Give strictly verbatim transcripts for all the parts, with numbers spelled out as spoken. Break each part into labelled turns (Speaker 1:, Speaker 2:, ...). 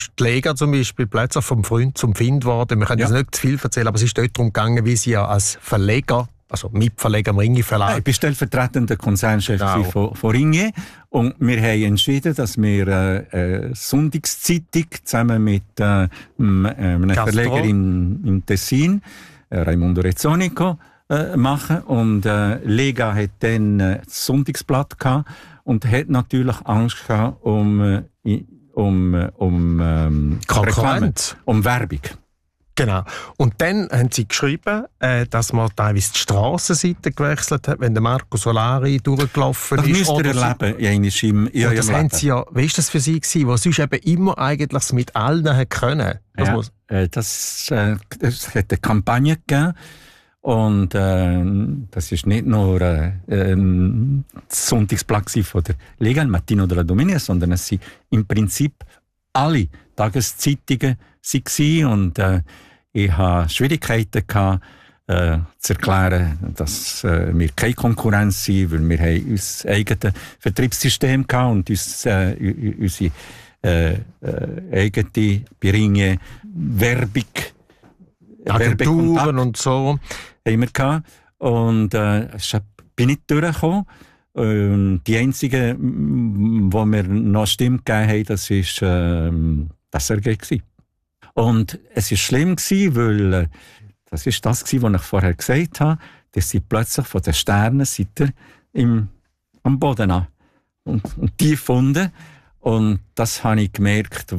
Speaker 1: die Lega zum Beispiel plötzlich vom Freund zum Find geworden. Wir können ja. jetzt nicht zu viel erzählen, aber es ist dort darum gegangen, wie sie ja als Verleger, also Mitverleger am Ringier Verlag.
Speaker 2: Ich bin stellvertretender Konzernchef genau. von, von Ringier und wir haben entschieden, dass wir äh, eine Sonntagszeitung zusammen mit äh, einem Castro. Verleger in, in Tessin, äh, Raimondo Rezzonico, äh, machen. Und äh, Lega hat dann äh, das Sonntagsblatt gehabt und hat natürlich Angst gehabt um, äh, um, um ähm, Reklame, um Werbung.
Speaker 1: Genau. Und dann haben sie geschrieben, äh, dass man teilweise die Strassenseite gewechselt hat, wenn der Marco Solari durchgelaufen
Speaker 2: das
Speaker 1: ist.
Speaker 2: Das müsst ihr erleben, ja, in im, ja,
Speaker 1: und das haben sie ja, wie war das für sie gewesen, wo sonst eben immer eigentlich es mit allen hat können? Das,
Speaker 2: ja,
Speaker 1: muss
Speaker 2: äh, das, äh, das hat eine Kampagne gegeben. Und äh, das ist nicht nur äh, ähm, das Sonntagsblatt von der Lega, il Mattino della Domenica, sondern es sind im Prinzip alle Tageszeitungen waren. Und äh, ich hatte Schwierigkeiten gehabt, äh, zu erklären, dass äh, wir keine Konkurrenz sind, weil wir haben unser eigenes Vertriebssystem hatten und uns, äh, unsere äh, äh, eigene Beringe Werbung,
Speaker 1: Agenturen und so
Speaker 2: haben wir gehabt. Und äh, ich bin nicht durchgekommen. Ähm, die einzige, wo mir noch Stimme gegeben haben, das war ähm, das S R G gewesen. Und es war schlimm gewesen, weil äh, das ist das gewesen, was ich vorher gesagt habe, dass sie plötzlich von den Sternen im, am Boden an und, und die gefunden. Und das habe ich gemerkt,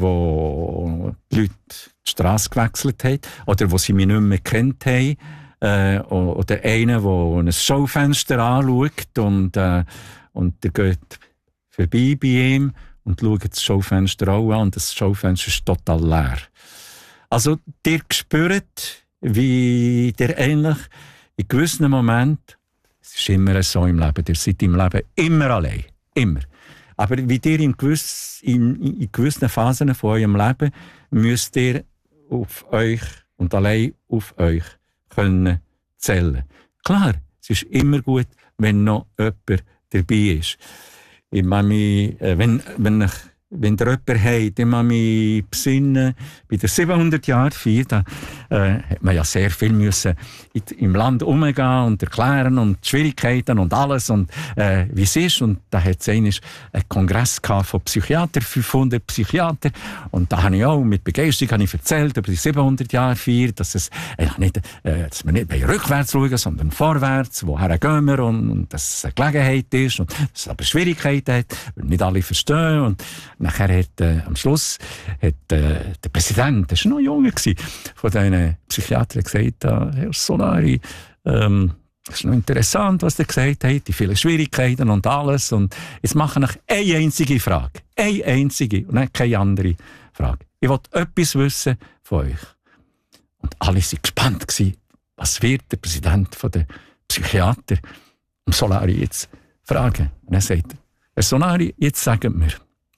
Speaker 2: wo die Leute die Strasse gewechselt haben oder wo sie mich nicht mehr gekannt haben. Äh, oder einer, der ein Schaufenster anschaut und, äh, und der geht vorbei bei ihm und schaut das Schaufenster auch an und das Schaufenster ist total leer. Also, ihr spürt, wie der eigentlich in gewissen Momenten, es ist immer so im Leben, ihr seid im Leben immer allein, immer. Aber wie ihr in, gewiss, in, in gewissen Phasen von eurem Leben müsst ihr auf euch und allein auf euch können zählen. Klar, es ist immer gut, wenn noch jemand dabei ist. Ich meine mich, wenn, wenn, ich, wenn ihr jemanden habt, ich kann mich besinnen, bei der siebenhundert-Jahr-Feier, da äh, hat man ja sehr viel müssen im Land umgehen und erklären und die Schwierigkeiten und alles und äh, wie es ist. Und da hat es einen Kongress von Psychiatern, fünfhundert Psychiater. Und da habe ich auch mit Begeisterung habe ich erzählt über die siebenhundert-Jahr-Feier, dass, es, äh, nicht, äh, dass wir nicht bei rückwärts schauen, sondern vorwärts, woher gehen wir und, und dass es eine Gelegenheit ist und dass es aber Schwierigkeiten hat, weil nicht alle verstehen. Und nachher hat äh, am Schluss hat, äh, der Präsident, der war noch jung gewesen, von diesen Psychiatern gesagt, äh, Herr Solari, ähm, das ist noch interessant, was er gesagt hat, die vielen Schwierigkeiten und alles. Und jetzt mache ich eine einzige Frage. Eine einzige und nicht keine andere Frage. Ich wollte etwas wissen von euch. Und alle waren gespannt gewesen, was wird der Präsident von der Psychiater um Solari jetzt fragen. Und er sagt, Herr Solari, jetzt sagen wir,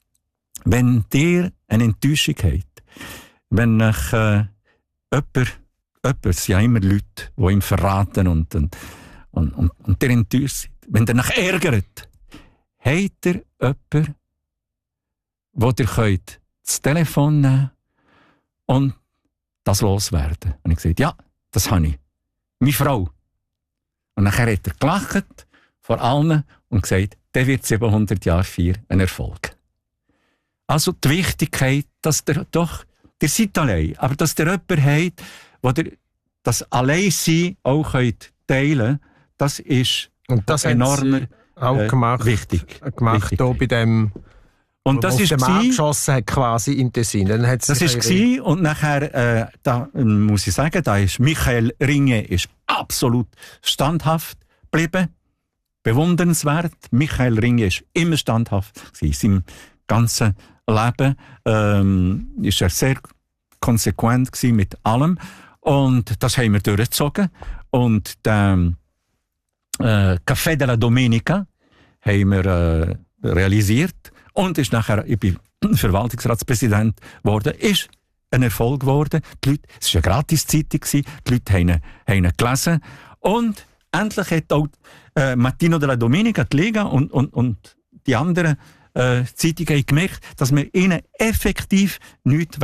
Speaker 2: wenn ihr eine Enttäuschung habt, wenn euch äh, jemand, jemand, es sind ja immer Leute, die ihm verraten und, und, und, und, und ihr enttäuscht seid, wenn ihr euch ärgert, habt ihr jemanden, wo ihr könnt das Telefon nehmen und das loswerden. Und ich gesagt, ja, das habe ich. Meine Frau. Und nachher hat er gelacht vor allen und gesagt, der wird siebenhundert Jahre feiern, ein Erfolg. Also die Wichtigkeit, dass der doch, der seid allein, aber dass der jemanden hat, wo der das Alleinsein auch könnt teilen, das ist
Speaker 1: und das
Speaker 2: enorm
Speaker 1: auch
Speaker 2: äh,
Speaker 1: gemacht,
Speaker 2: wichtig.
Speaker 1: Gemacht
Speaker 2: wichtig.
Speaker 1: Hier bei dem,
Speaker 2: und das ist
Speaker 1: dem angeschossen hat, quasi in Tessin. Dann hat's
Speaker 2: das ist gsi und nachher, äh, da muss ich sagen, da ist Michael Ringe ist absolut standhaft geblieben, bewundernswert. Michael Ringe ist immer standhaft in seinem ganzen Leben, ähm, ist er sehr konsequent gsi mit allem und das haben wir durchgezogen und den äh, Café della Domenica haben wir äh, realisiert und ist nachher, ich bin Verwaltungsratspräsident geworden, ist ein Erfolg geworden. Die Leute, es war eine Gratiszeitung, die Leute haben ihn, haben ihn gelesen und endlich hat auch äh, Mattino della Domenica, die Lega und, und, und die anderen äh, Zeitungen haben gemerkt, dass wir ihnen effektiv nichts